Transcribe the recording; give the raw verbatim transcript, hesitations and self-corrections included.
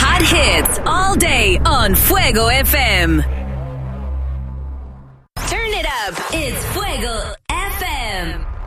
hot hits all day on Fuego F M. Turn it up. It's Fuego F M.